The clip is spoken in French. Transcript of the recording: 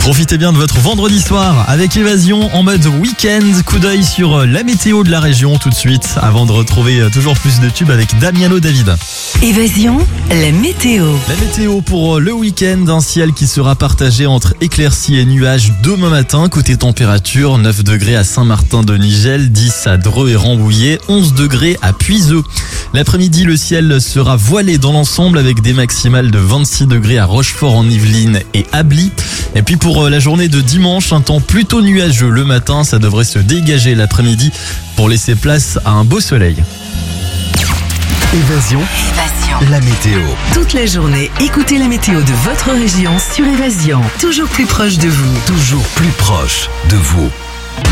Profitez bien de votre vendredi soir avec Évasion en mode week-end. Coup d'œil sur la météo de la région tout de suite avant de retrouver toujours plus de tubes avec Damiano David. Évasion, la météo. La météo pour le week-end, un ciel qui sera partagé entre éclaircies et nuages demain matin. Côté température, 9 degrés à Saint-Martin-de-Nigel, 10 à Dreux et Rambouillet, 11 degrés à Puiseux. L'après-midi, le ciel sera voilé dans l'ensemble avec des maximales de 26 degrés à Rochefort en Yvelines et Ably. Et puis pour la journée de dimanche, un temps plutôt nuageux. Le matin, ça devrait se dégager l'après-midi pour laisser place à un beau soleil. Évasion, la météo. Toute la journée, écoutez la météo de votre région sur Évasion. Toujours plus proche de vous. Toujours plus proche de vous.